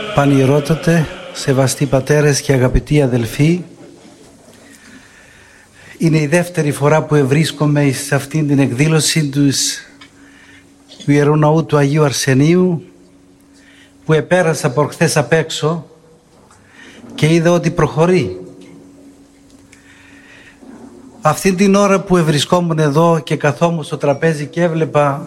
Πανιερότατε, σεβαστοί πατέρες και αγαπητοί αδελφοί, είναι η δεύτερη φορά που ευρίσκομαι σε αυτήν την εκδήλωση του Ιερού Ναού του Αγίου Αρσενίου, που επέρασα προχθές απ' έξω και είδα ότι προχωρεί. Αυτήν την ώρα που ευρισκόμουν εδώ και καθόμουν στο τραπέζι και έβλεπα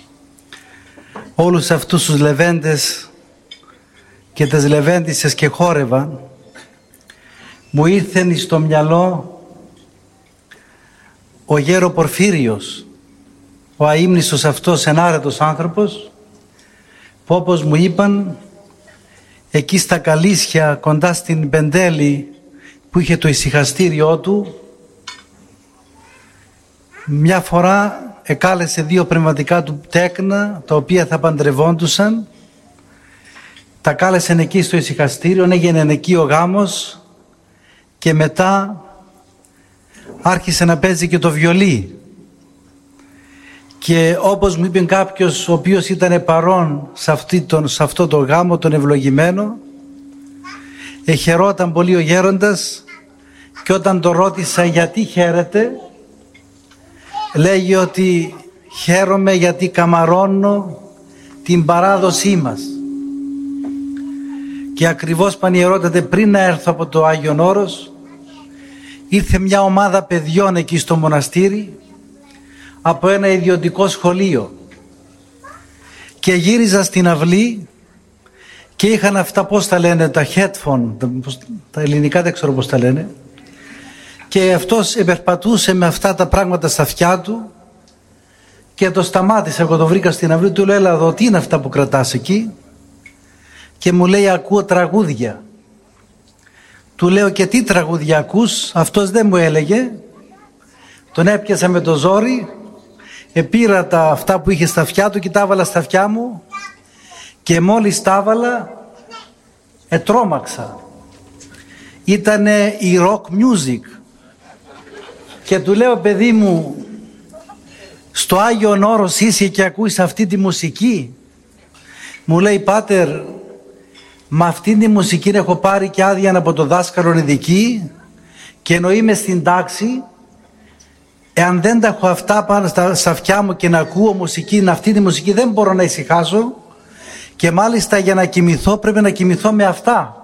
όλους αυτούς τους λεβέντες και τις λεβέντισσες και χόρευαν, μου ήρθε στο μυαλό ο γέρο Πορφύριος, ο αείμνηστος αυτός ενάρετος άνθρωπος, που όπως μου είπαν εκεί στα Καλίσια κοντά στην Πεντέλη που είχε το ησυχαστήριό του, μια φορά εκάλεσε δύο πνευματικά του τέκνα τα οποία θα παντρευόντουσαν, τα κάλεσαν εκεί στο ησυχαστήριο, έγινε εκεί ο γάμος και μετά άρχισε να παίζει και το βιολί. Και όπως μου είπε κάποιος ο οποίος ήταν παρόν σε αυτό το γάμο τον ευλογημένο, χαιρόταν πολύ ο γέροντας, και όταν το ρώτησα γιατί χαίρεται, λέγει ότι χαίρομαι γιατί καμαρώνω την παράδοσή μας. Και ακριβώς, Πανιερότατε, πριν να έρθω από το Άγιον Όρος, ήρθε μια ομάδα παιδιών εκεί στο μοναστήρι από ένα ιδιωτικό σχολείο και γύριζα στην αυλή και είχαν αυτά, πώς τα λένε, τα headphone, τα ελληνικά δεν ξέρω πώς τα λένε, και αυτός επερπατούσε με αυτά τα πράγματα στα αυτιά του και το σταμάτησα, εγώ το βρήκα στην αυλή, του λέω έλα εδώ, τι είναι αυτά που κρατάς εκεί? Και μου λέει ακούω τραγούδια. Του λέω και τι τραγούδια ακούς? Αυτός δεν μου έλεγε, τον έπιασα με το ζόρι, πήρα αυτά που είχε στα αυτιά του και τα έβαλα στα αυτιά μου και μόλις τα έβαλα τρόμαξα. Ήτανε η rock music και του λέω παιδί μου, στο Άγιον Όρος είσαι και ακούεις αυτή τη μουσική? Μου λέει πάτερ, με αυτήν τη μουσική έχω πάρει και άδεια από το δάσκαλο ειδική και ενώ είμαι στην τάξη, εάν δεν τα έχω αυτά πάνω στα αυτιά μου και να ακούω μουσική, αυτή τη μουσική δεν μπορώ να ησυχάσω και μάλιστα για να κοιμηθώ πρέπει να κοιμηθώ με αυτά.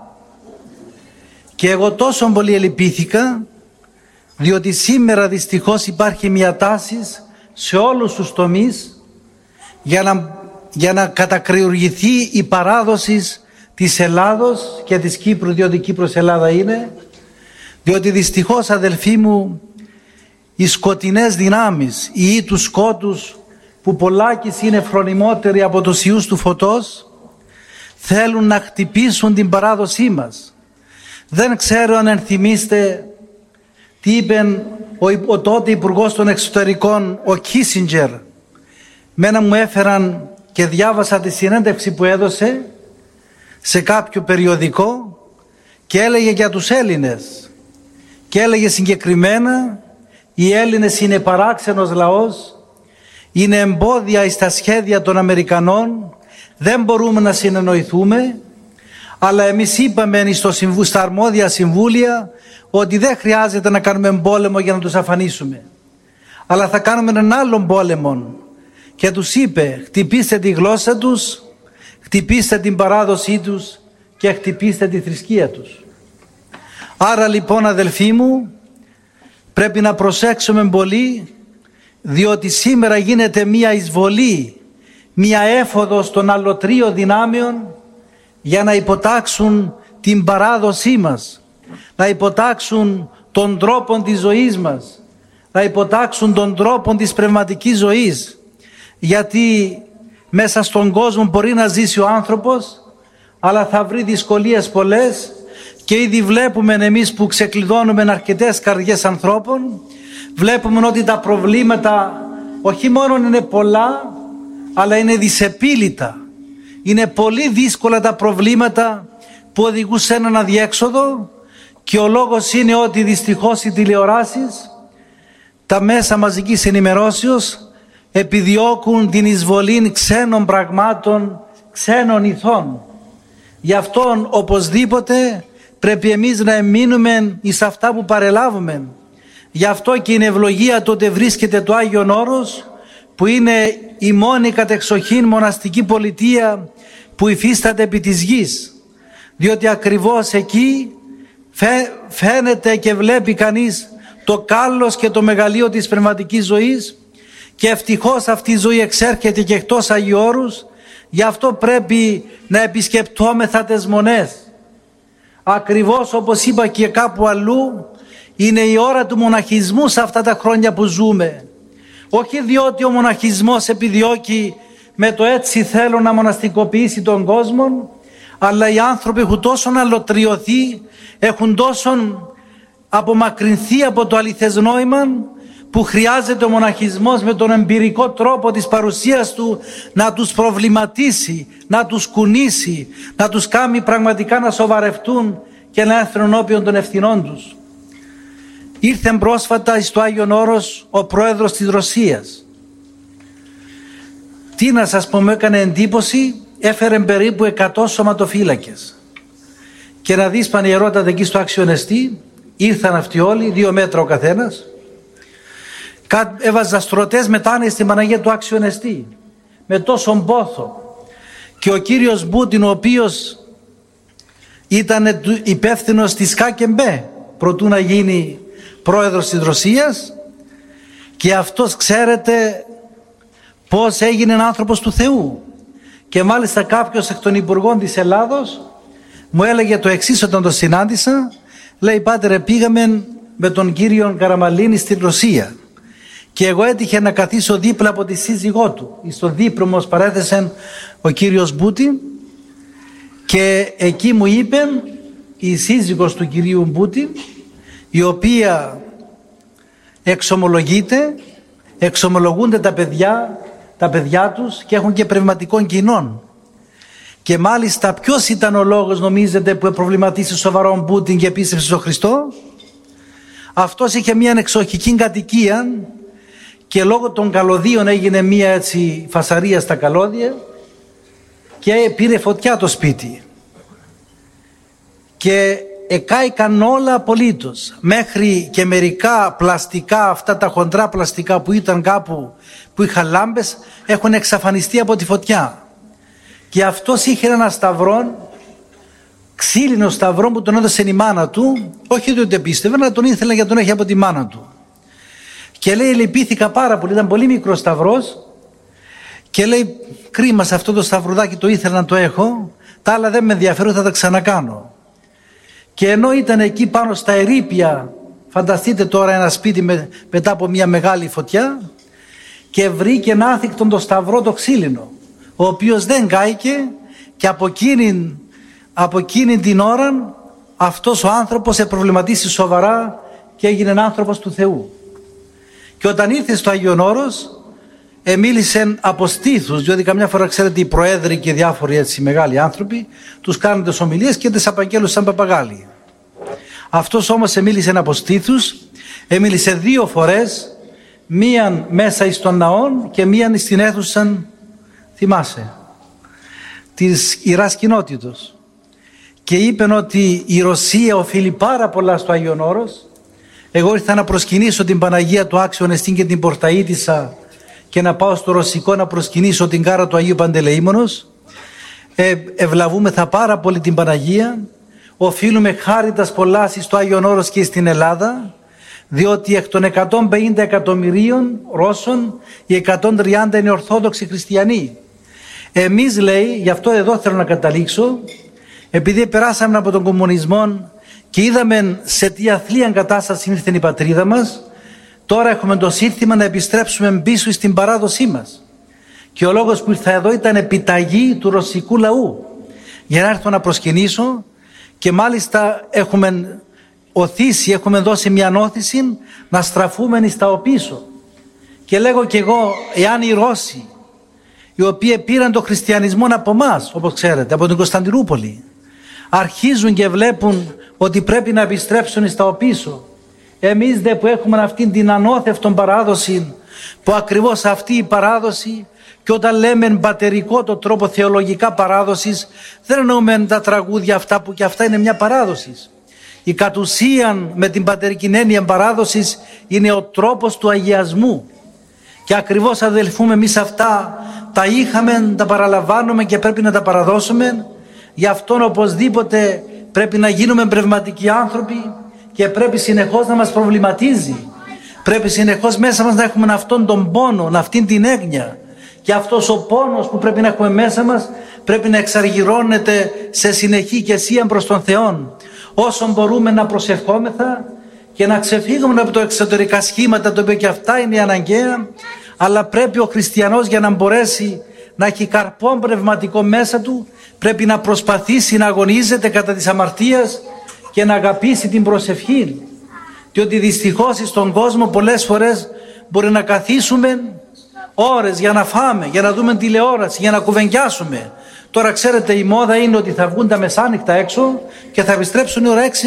Και εγώ τόσο πολύ ελυπήθηκα, διότι σήμερα δυστυχώς υπάρχει μια τάση σε όλους τους τομείς για να κατακριουργηθεί η παράδοση της Ελλάδος και της Κύπρου, διότι Κύπρος Ελλάδα είναι, διότι δυστυχώς αδελφοί μου οι σκοτεινές δυνάμεις, οι ιοί του σκότους που πολλάκις είναι φρονιμότεροι από τους ιούς του φωτός, θέλουν να χτυπήσουν την παράδοσή μας. Δεν ξέρω αν ενθυμίστε τι είπε ο τότε Υπουργός των Εξωτερικών, ο Κίσινγκερ. Μένα μου έφεραν και διάβασα τη συνέντευξη που έδωσε σε κάποιο περιοδικό και έλεγε για τους Έλληνες και έλεγε συγκεκριμένα οι Έλληνες είναι παράξενος λαός, είναι εμπόδια στα σχέδια των Αμερικανών, δεν μπορούμε να συνεννοηθούμε, αλλά εμείς είπαμε στα αρμόδια συμβούλια ότι δεν χρειάζεται να κάνουμε πόλεμο για να τους αφανίσουμε, αλλά θα κάνουμε έναν άλλον πόλεμο. Και τους είπε χτυπήστε τη γλώσσα τους, χτυπήστε την παράδοσή τους και χτυπήστε τη θρησκεία τους. Άρα λοιπόν αδελφοί μου, πρέπει να προσέξουμε πολύ, διότι σήμερα γίνεται μία εισβολή, μία έφοδος των αλλοτρίων δυνάμεων για να υποτάξουν την παράδοσή μας, να υποτάξουν τον τρόπο της ζωής μας, να υποτάξουν τον τρόπο της πνευματικής ζωής, γιατί μέσα στον κόσμο μπορεί να ζήσει ο άνθρωπος, αλλά θα βρει δυσκολίες πολλές και ήδη βλέπουμε εμείς που ξεκλειδώνουμε αρκετές καρδιές ανθρώπων, βλέπουμε ότι τα προβλήματα όχι μόνο είναι πολλά, αλλά είναι δυσεπίλητα. Είναι πολύ δύσκολα τα προβλήματα που οδηγούν σε έναν αδιέξοδο και ο λόγος είναι ότι δυστυχώς οι τηλεοράσεις, τα μέσα μαζικής ενημερώσεως επιδιώκουν την εισβολή ξένων πραγμάτων, ξένων ηθών. Γι' αυτόν οπωσδήποτε πρέπει εμείς να εμείνουμε εις αυτά που παρελάβουμε. Γι' αυτό και είναι ευλογία τότε βρίσκεται το Άγιον Όρος, που είναι η μόνη κατεξοχήν μοναστική πολιτεία που υφίσταται επί της γης. Διότι ακριβώς εκεί φαίνεται και βλέπει κανείς το κάλος και το μεγαλείο της πνευματικής ζωής, και ευτυχώς αυτή η ζωή εξέρχεται και εκτός Αγίου Όρους. Γι' αυτό πρέπει να επισκεπτόμεθα τις μονές. Ακριβώς όπως είπα και κάπου αλλού, είναι η ώρα του μοναχισμού σε αυτά τα χρόνια που ζούμε. Όχι διότι ο μοναχισμός επιδιώκει με το έτσι θέλω να μοναστικοποιήσει τον κόσμο, αλλά οι άνθρωποι έχουν τόσο αλωτριωθεί, έχουν τόσο απομακρυνθεί από το αληθές νόημα, που χρειάζεται ο μοναχισμός με τον εμπειρικό τρόπο της παρουσίας του να τους προβληματίσει, να τους κουνήσει, να τους κάνει πραγματικά να σοβαρευτούν και να έρθουν ενώπιον των ευθυνών τους. Ήρθε πρόσφατα στο Άγιον Όρος ο πρόεδρος της Ρωσίας. Τι να σας πω, μου έκανε εντύπωση, έφερε περίπου 100 σωματοφύλακες. Και να δεις πανιερότατα εκεί στο Άξιο Νεστή, ήρθαν αυτοί όλοι, 2 μέτρα ο καθένας, έβαζα στρωτές μετάνε στην Παναγία του Άξιο Νεστή, με τόσον πόθο. Και ο κύριος Μπούτιν, ο οποίος ήταν υπεύθυνος της ΚΑΚΕΜΠΕ προτού να γίνει πρόεδρος της Ρωσίας, και αυτός ξέρετε πώς έγινε άνθρωπος του Θεού. Και μάλιστα κάποιος εκ των υπουργών της Ελλάδος μου έλεγε το εξής όταν το συνάντησα. Λέει, πάτερε, πήγαμε με τον κύριο Καραμαλίνη στην Ρωσία και εγώ έτυχε να καθίσω δίπλα από τη σύζυγό του. Στο δίπλο μας παρέθεσε ο κύριος Μπούτιν, και εκεί μου είπε η σύζυγος του κυρίου Μπούτιν, η οποία εξομολογούνται τα παιδιά τους και έχουν και πνευματικών κοινών. Και μάλιστα ποιος ήταν ο λόγος, νομίζετε, που προβληματίσει σοβαρόν Πούτιν και πίστεψε στον Χριστό? Αυτός είχε μια εξοχική κατοικία και λόγω των καλωδίων έγινε μια έτσι φασαρία στα καλώδια και πήρε φωτιά το σπίτι. Και εκάηκαν όλα απολύτως, μέχρι και μερικά πλαστικά, αυτά τα χοντρά πλαστικά που ήταν κάπου που είχαν λάμπες, έχουν εξαφανιστεί από τη φωτιά. Και αυτός είχε ένα σταυρό, ξύλινο σταυρό, που τον έδωσε η μάνα του, όχι ότι πίστευε, αλλά τον ήθελε για τον έχει από τη μάνα του. Και λέει, λυπήθηκα πάρα πολύ, ήταν πολύ μικρός σταυρός, και λέει, κρίμα, σε αυτό το σταυρουδάκι το ήθελα να το έχω, τα άλλα δεν με ενδιαφέρουν, θα τα ξανακάνω. Και ενώ ήταν εκεί πάνω στα ερείπια, φανταστείτε τώρα ένα σπίτι μετά από μια μεγάλη φωτιά, και βρήκε ένα άθικτον το σταυρό το ξύλινο, ο οποίος δεν κάηκε, και από εκείνη την ώρα αυτός ο άνθρωπος προβληματίσει σοβαρά και έγινε άνθρωπος του Θεού. Και όταν ήρθε στο Άγιον Όρος, μίλησε από στήθους, διότι καμιά φορά ξέρετε οι προέδροι και διάφοροι έτσι μεγάλοι άνθρωποι τους κάνουν τις ομιλίες και τις απαγγέλουν σαν παπαγάλοι. Αυτός όμως μίλησε από στήθους, μίλησε 2 φορές, μίαν μέσα εις τον ναόν και μίαν στην αίθουσα, θυμάσαι, της Ιεράς Κοινότητος, και είπε ότι η Ρωσία οφείλει πάρα πολλά στο Άγιον Όρος. Εγώ ήρθα να προσκυνήσω την Παναγία του Άξιον Εστίν και την Πορταΐτισσα και να πάω στο Ρωσικό να προσκυνήσω την κάρα του Αγίου Παντελεήμονος. Ευλαβούμεθα πάρα πολύ την Παναγία, οφείλουμε χάριτας πολλά στο Άγιον Όρος και στην Ελλάδα, διότι εκ των 150 εκατομμυρίων Ρώσων οι 130 είναι Ορθόδοξοι Χριστιανοί. Εμείς, λέει, γι' αυτό εδώ θέλω να καταλήξω, επειδή περάσαμε από τον κομμουνισμό και είδαμε σε τι αθλία κατάσταση ήρθε η πατρίδα μας, τώρα έχουμε το σύνθημα να επιστρέψουμε πίσω στην παράδοσή μας. Και ο λόγος που ήρθα εδώ ήταν επιταγή του ρωσικού λαού, για να έρθω να προσκυνήσω, και μάλιστα έχουμε οθήσει, έχουμε δώσει μια όθηση να στραφούμε στα οπίσω. Και λέγω κι εγώ, εάν οι Ρώσοι, οι οποίοι πήραν τον χριστιανισμό από εμάς, όπως ξέρετε, από την Κωνσταντινούπολη, αρχίζουν και βλέπουν ότι πρέπει να επιστρέψουν στα οπίσω, εμείς δε που έχουμε αυτήν την ανώθευτον παράδοση, που ακριβώς αυτή η παράδοση Και όταν λέμε πατερικό το τρόπο θεολογικά παράδοσης, δεν εννοούμε τα τραγούδια αυτά που και αυτά είναι μια παράδοση. Η κατ' ουσίαν με την πατερική έννοια παράδοσης είναι ο τρόπος του αγιασμού. Και ακριβώς, αδελφοί μου, εμείς αυτά τα είχαμε, τα παραλαμβάνουμε και πρέπει να τα παραδώσουμε. Γι' αυτόν οπωσδήποτε πρέπει να γίνουμε πνευματικοί άνθρωποι και πρέπει συνεχώς να μας προβληματίζει. Πρέπει συνεχώς μέσα μας να έχουμε αυτόν τον πόνο, αυτήν την έγνοια. Και αυτός ο πόνος που πρέπει να έχουμε μέσα μας πρέπει να εξαργυρώνεται σε συνεχή οικεσία προς τον Θεό. Όσο μπορούμε να προσευχόμεθα και να ξεφύγουμε από τα εξωτερικά σχήματα, τα οποία και αυτά είναι αναγκαία, αλλά πρέπει ο χριστιανός, για να μπορέσει να έχει καρπό πνευματικό μέσα του, πρέπει να προσπαθήσει να αγωνίζεται κατά της αμαρτίας και να αγαπήσει την προσευχή. Διότι δυστυχώς στον κόσμο πολλές φορές μπορεί να καθίσουμε ώρες για να φάμε, για να δούμε τηλεόραση, για να κουβεντιάσουμε. Τώρα ξέρετε, η μόδα είναι ότι θα βγουν τα μεσάνυχτα έξω και θα επιστρέψουν η ώρα 6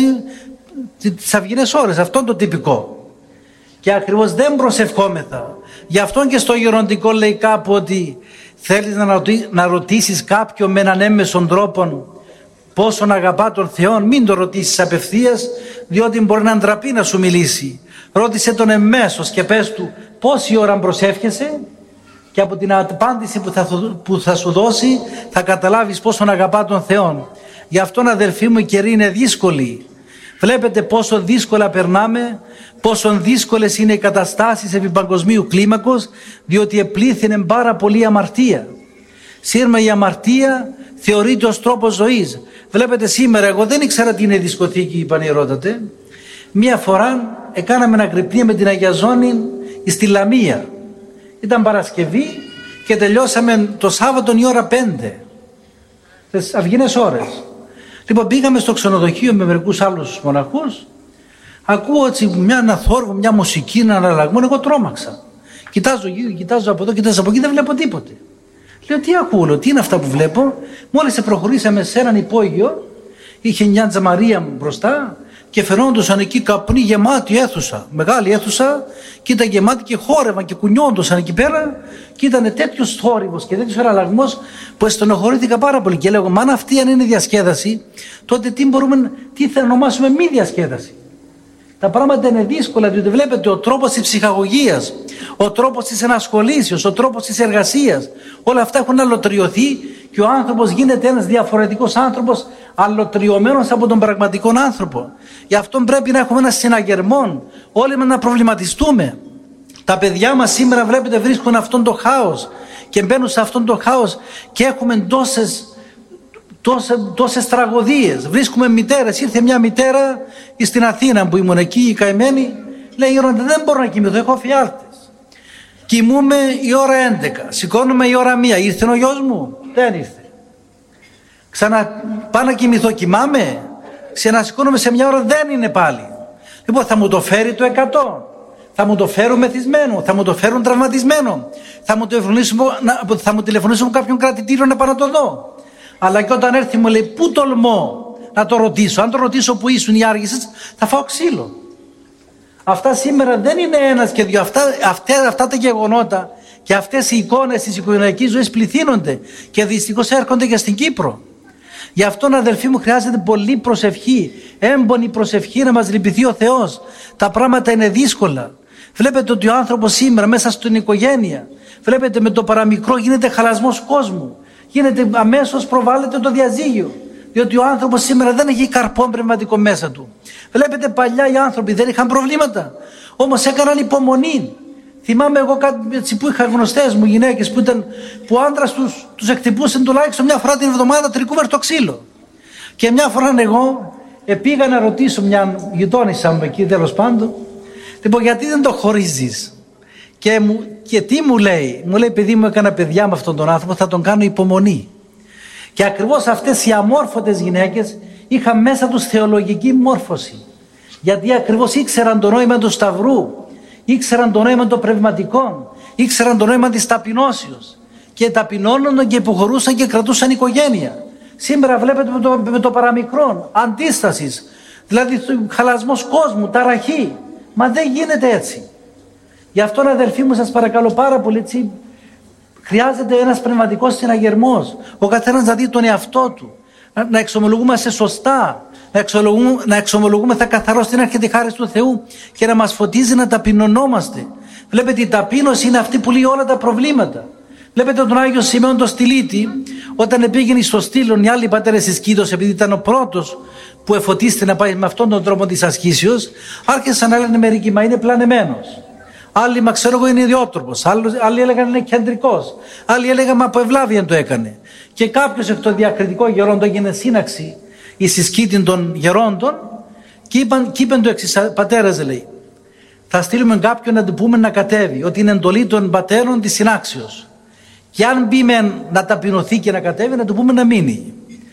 τις αυγινές ώρες. Αυτό είναι το τυπικό. Και ακριβώς δεν προσευχόμεθα. Γι' αυτό και στο γεροντικό λέει κάπου ότι θέλεις να ρωτήσεις κάποιον με έναν έμμεσον τρόπο πόσον αγαπά τον Θεό, μην το ρωτήσεις απευθείας, διότι μπορεί να ντραπεί να σου μιλήσει. Ρώτησε τον εμμέσως και πες του πόση ώρα προσεύχεσαι, και από την απάντηση που θα σου δώσει θα καταλάβεις πόσον αγαπά τον Θεό. Γι' αυτόν, αδελφοί μου, οι καιροί είναι δύσκολοι. Βλέπετε πόσο δύσκολα περνάμε, πόσο δύσκολες είναι οι καταστάσεις επί παγκοσμίου κλίμακος, διότι επλήθυνε πάρα πολύ αμαρτία. Σήμερα η αμαρτία θεωρείται ως τρόπος ζωής. Βλέπετε σήμερα, εγώ δεν ήξερα τι είναι δισκοθήκη, πανηρότατε. Μία φορά έκαναμε ένα γρυπνία με την Αγία Ζώνη στη Λαμία. Ήταν Παρασκευή και τελειώσαμε το Σάββατο η ώρα 5, τις αυγινές ώρες. Λοιπόν, πήγαμε στο ξενοδοχείο με μερικούς άλλους μοναχούς. Ακούω έτσι ένα θόρυβο, μια μουσική, έναν αλλαγμό. Εγώ τρόμαξα. Κοιτάζω γύρω, κοιτάζω από εδώ, κοιτάζω από εκεί, δεν βλέπω τίποτε. Λέω, τι ακούω, τι είναι αυτά που βλέπω. Μόλις προχωρήσαμε σε έναν υπόγειο, είχε μια τζαμαρία μπροστά και φαινόντουσαν εκεί καπνοί, γεμάτη αίθουσα, μεγάλη αίθουσα, και ήταν γεμάτη και χόρευαν και κουνιόντουσαν εκεί πέρα, και ήταν τέτοιος θόρυβος και τέτοιος αλλαγμός που στενοχωρήθηκα πάρα πολύ. Και λέω, μα αν αυτή αν είναι διασκέδαση, τότε τι θα ονομάσουμε μη διασκέδαση. Τα πράγματα είναι δύσκολα, διότι βλέπετε ο τρόπος της ψυχαγωγίας, ο τρόπος της ενασχολήσεως, ο τρόπος της εργασίας, όλα αυτά έχουν αλωτριωθεί και ο άνθρωπος γίνεται ένας διαφορετικός άνθρωπος, αλωτριωμένος από τον πραγματικό άνθρωπο. Γι' αυτό πρέπει να έχουμε ένα συναγερμό, όλοι μας να προβληματιστούμε. Τα παιδιά μας σήμερα, βλέπετε, βρίσκουν αυτόν το χάος και μπαίνουν σε αυτόν το χάος και έχουμε τόσες τραγωδίες. Βρίσκουμε μητέρες. Ήρθε μια μητέρα στην Αθήνα που ήμουν εκεί, η καημένη, λέει, δεν μπορώ να κοιμηθώ, έχω φιάλτες. Κοιμούμε η ώρα 11, σηκώνουμε η ώρα 1. Ήρθε ο γιος μου? Δεν ήρθε. Πάω να κοιμηθώ, κοιμάμαι. Ξανασηκώνομαι σε μια ώρα, δεν είναι πάλι. Λοιπόν, θα μου το φέρει το 100. Θα μου το φέρουν μεθυσμένο, θα μου το φέρουν τραυματισμένο. Θα μου τηλεφωνήσουν κάποιον κρατητήριο να πάω να το δω. Αλλά και όταν έρθει μου λέει, πού τολμώ να το ρωτήσω. Αν το ρωτήσω που ήσουν ή άργησες, θα φάω ξύλο. Αυτά σήμερα δεν είναι ένας και δύο. Αυτά τα γεγονότα και αυτές οι εικόνες της οικογενειακής ζωής πληθύνονται και δυστυχώς έρχονται και στην Κύπρο. Γι' αυτό, αδελφοί μου, χρειάζεται πολύ προσευχή, έμπονη προσευχή, να μας λυπηθεί ο Θεός. Τα πράγματα είναι δύσκολα. Βλέπετε ότι ο άνθρωπος σήμερα μέσα στην οικογένεια, βλέπετε, με το παραμικρό γίνεται χαλασμός κόσμου. Αμέσως προβάλλεται το διαζύγιο. Διότι ο άνθρωπος σήμερα δεν έχει καρπό πνευματικό μέσα του. Βλέπετε, παλιά οι άνθρωποι δεν είχαν προβλήματα. Όμως έκαναν υπομονή. Θυμάμαι εγώ κάτι που είχα γνωστές μου γυναίκες που ο άντρας τους εκτυπούσε τουλάχιστον μια φορά την εβδομάδα τρικούβερτο ξύλο. Και μια φορά εγώ πήγα να ρωτήσω μια γειτόνισσα μου εκεί, τέλος πάντων, λοιπόν, γιατί δεν το χωρίζεις? Και τι μου λέει? Μου λέει, παιδί μου, έκανα παιδιά με αυτόν τον άνθρωπο, θα τον κάνω υπομονή. Και ακριβώς αυτές οι αμόρφωτες γυναίκες είχαν μέσα τους θεολογική μόρφωση. Γιατί ακριβώς ήξεραν το νόημα του Σταυρού, ήξεραν το νόημα των πνευματικών, ήξεραν το νόημα της ταπεινώσεως. Και ταπεινώνονταν και υποχωρούσαν και κρατούσαν οικογένεια. Σήμερα βλέπετε με το παραμικρόν, αντίστασης, δηλαδή χαλασμός κόσμου, ταραχή. Μα δεν γίνεται έτσι. Γι' αυτό, αδελφοί μου, σας παρακαλώ πάρα πολύ, έτσι, Χρειάζεται ένας πνευματικός συναγερμός. Ο καθένας να δει τον εαυτό του. Να εξομολογούμαστε σωστά. Να εξομολογούμε θα καθαρό στην αρχή τη χάρη του Θεού και να μας φωτίζει να ταπεινωνόμαστε. Βλέπετε, η ταπείνωση είναι αυτή που λύει όλα τα προβλήματα. Βλέπετε τον Άγιο Σιμεών τον Στυλίτη, όταν πήγαινε στο Στήλον οι άλλοι πατέρες της Κήτος, επειδή ήταν ο πρώτος που εφωτίστηκε να πάει με αυτόν τον τρόπο της ασκήσεως, άρχισαν να λένε μερικοί, μα είναι πλανεμένος. Άλλοι, μα ξέρω εγώ, είναι ιδιότροπος. Άλλοι έλεγαν είναι κεντρικός. Άλλοι έλεγαν, μα από ευλάβεια το έκανε. Και κάποιος εκ των διακριτικών γερόντων έγινε σύναξη η συσκήτη των γερόντων και είπαν το εξής, πατέρας, λέει, θα στείλουμε κάποιον να του πούμε να κατέβει, ότι είναι εντολή των πατέρων της συνάξεως. Και αν μπει να ταπεινωθεί και να κατέβει, να του πούμε να μείνει.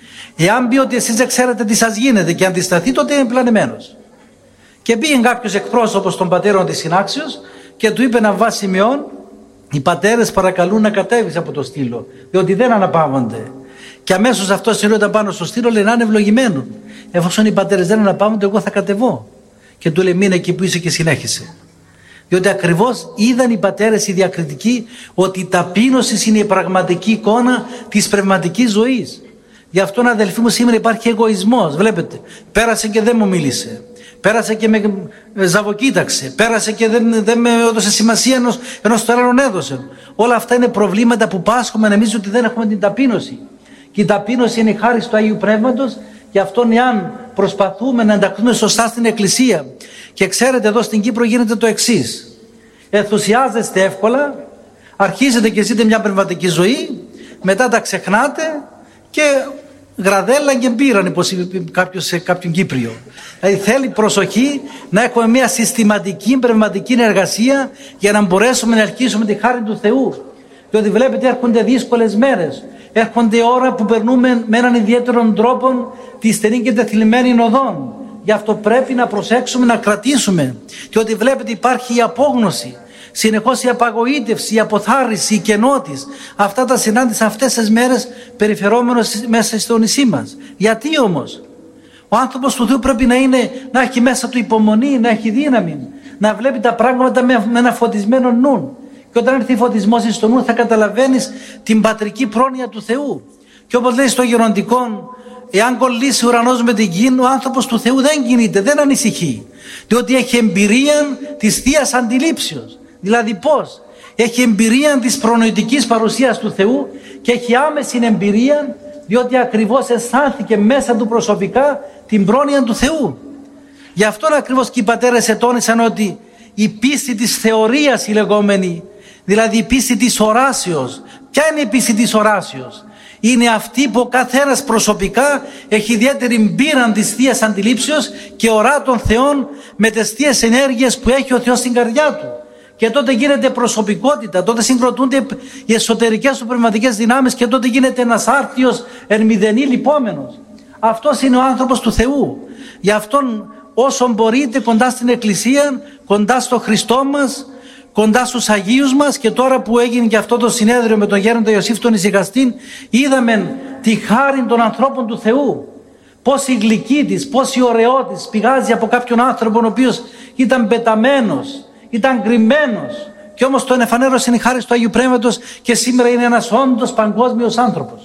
Εάν μπει ότι εσείς δεν ξέρετε τι σας γίνεται και αντισταθεί, τότε είναι πλανεμένος. Και πήγε κάποιος εκπρόσωπος των πατέρων της συνάξεως και του είπε να βάσει Σιμεών, οι πατέρες παρακαλούν να κατέβεις από το στήλο, διότι δεν αναπαύονται. Και αμέσως αυτό όταν πάνω στο στήλο λέει να είναι ευλογημένο. Εφόσον οι πατέρες δεν αναπαύονται, εγώ θα κατεβώ. Και του λέει μείνε εκεί που είσαι και συνέχισε. Διότι ακριβώς είδαν οι πατέρες οι διακριτικοί ότι η ταπείνωση είναι η πραγματική εικόνα της πνευματικής ζωής. Γι' αυτό, αδελφοί μου, σήμερα υπάρχει εγωισμός. Βλέπετε, πέρασε και δεν μου μίλησε. Πέρασε και με ζαβοκοίταξε. Πέρασε και δεν με έδωσε σημασία ενός το άλλον έδωσε. Όλα αυτά είναι προβλήματα που πάσχουμε να εμείς ότι δεν έχουμε την ταπείνωση. Και η ταπείνωση είναι η χάρη του Αγίου Πνεύματος. Γι' αυτό, εάν προσπαθούμε να ενταχθούμε σωστά στην Εκκλησία, και ξέρετε, εδώ στην Κύπρο γίνεται το εξής. Ενθουσιάζεστε εύκολα, αρχίζετε και ζείτε μια πνευματική ζωή, μετά τα ξεχνάτε και γραδέλα και μπήραν, όπως είπε κάποιος σε κάποιον Κύπριο. Δηλαδή θέλει προσοχή να έχουμε μια συστηματική πνευματική εργασία για να μπορέσουμε να ελκύσουμε τη χάρη του Θεού. Διότι βλέπετε, έρχονται δύσκολες μέρες. Έρχονται ώρα που περνούμε με έναν ιδιαίτερο τρόπο τη στενή και τεθλιμμένη οδόν. Γι' αυτό πρέπει να προσέξουμε, να κρατήσουμε. Διότι βλέπετε υπάρχει η απόγνωση, συνεχώς η απαγοήτευση, η αποθάρρυνση, η κενότης. Αυτά τα συνάντησα αυτές τις μέρες περιφερόμενος μέσα στο νησί μας. Γιατί όμως? Ο άνθρωπος του Θεού πρέπει να έχει μέσα του υπομονή, να έχει δύναμη, να βλέπει τα πράγματα με ένα φωτισμένο νου. Και όταν έρθει φωτισμός στο νου θα καταλαβαίνεις την πατρική πρόνοια του Θεού. Και όπως λέει στο γεροντικό, εάν κολλήσει ο ουρανός με την γη, ο άνθρωπος του Θεού δεν κινείται, δεν ανησυχεί. Διότι έχει εμπειρία της Θείας Αντιλήψεως. Δηλαδή πώς? Έχει εμπειρία της προνοητικής παρουσίας του Θεού και έχει άμεση εμπειρία, διότι ακριβώς αισθάνθηκε μέσα του προσωπικά την πρόνοια του Θεού. Γι' αυτό ακριβώς και οι πατέρες ετώνησαν ότι η πίστη της θεωρίας η λεγόμενη, δηλαδή η πίστη της οράσεως. Ποια είναι η πίστη της οράσεως? Είναι αυτή που ο καθένας προσωπικά έχει ιδιαίτερη πείρα της Θείας Αντιλήψεως και ορά τον Θεόν με τις θείες ενέργειες που έχει ο Θεός στην καρδιά του. Και τότε γίνεται προσωπικότητα, τότε συγκροτούνται οι εσωτερικές του πνευματικές δυνάμεις και τότε γίνεται ένας άρτιος ερμηδενή λυπόμενος. Αυτός είναι ο άνθρωπος του Θεού. Γι' αυτόν όσο μπορείτε κοντά στην Εκκλησία, κοντά στο Χριστό μας, κοντά στους Αγίους μας, και τώρα που έγινε και αυτό το συνέδριο με τον Γέροντα Ιωσήφ τον Ησυχαστήν, είδαμε τη χάρη των ανθρώπων του Θεού. Πώς η γλυκή της, πώς η ωραιότης πηγάζει από κάποιον άνθρωπο ο οποίος ήταν πεταμένος, ήταν κρυμμένος, και όμως τον εφανέρωσε η χάρη του Αγίου Πνεύματος και σήμερα είναι ένας όντως παγκόσμιος άνθρωπος.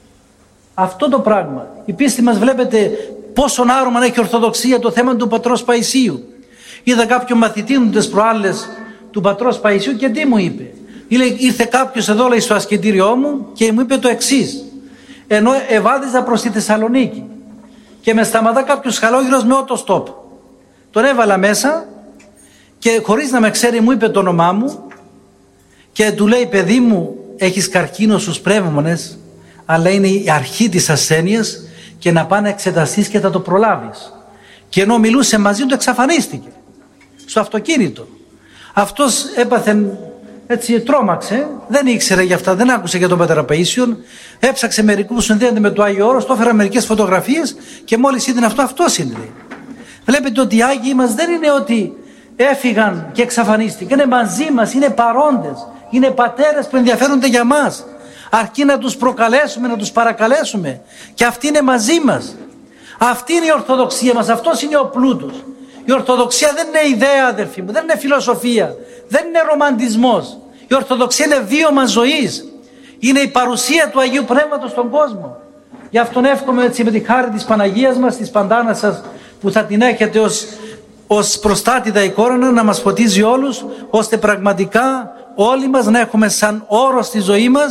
Αυτό το πράγμα. Η πίστη μας, βλέπετε πόσον άρωμα έχει η Ορθοδοξία το θέμα του πατρός Παϊσίου. Είδα κάποιον μαθητή μου τις προάλλες του πατρός Παϊσίου και τι μου είπε? Ήρθε κάποιος εδώ, λέει, στο ασκητήριό μου και μου είπε το εξής. Ενώ ευάδιζα προς τη Θεσσαλονίκη και με σταματά κάποιος χαλόγυρος με ότο-στόπ. Τον έβαλα μέσα και χωρίς να με ξέρει μου είπε το όνομά μου και του λέει, παιδί μου, έχεις καρκίνο στους πνεύμονες, αλλά είναι η αρχή της ασθένειας και να πάνε να εξεταστείς και θα το προλάβεις. Και ενώ μιλούσε μαζί του εξαφανίστηκε στο αυτοκίνητο. Αυτός έπαθε, έτσι τρόμαξε, δεν ήξερε για αυτά, δεν άκουσε για τον Πατέρα Παΐσιον, έψαξε μερικού που συνδέονται με το Άγιο Όρος, το έφερα μερικές φωτογραφίες και μόλις είδε αυτό, αυτός είναι. Βλέπετε ότι οι Άγιοι μας δεν είναι ότι έφυγαν και εξαφανίστηκαν, είναι μαζί μας, είναι παρόντες, είναι πατέρες που ενδιαφέρονται για μας. Αρκεί να τους προκαλέσουμε, να τους παρακαλέσουμε, και αυτοί είναι μαζί μας. Αυτή είναι η Ορθοδοξία μας, αυτός είναι ο πλούτος. Η Ορθοδοξία δεν είναι ιδέα, αδερφοί μου, δεν είναι φιλοσοφία, δεν είναι ρομαντισμός. Η Ορθοδοξία είναι βίωμα ζωής. Είναι η παρουσία του Αγίου Πνεύματος στον κόσμο. Γι' αυτόν εύχομαι έτσι με τη χάρη της Παναγίας μας, της Παντάνας σας, που θα την έχετε ως προστάτηδα εικόνα, να μας φωτίζει όλους, ώστε πραγματικά όλοι μας να έχουμε σαν όρο στη ζωή μας